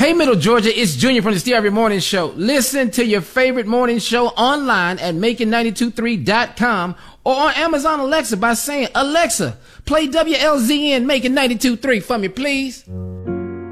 Hey, Middle Georgia, it's Junior from the Steve Harvey Morning Show. Listen to your favorite morning show online at making923.com or on Amazon Alexa by saying, Alexa, play WLZN Making 92.3 for me, please.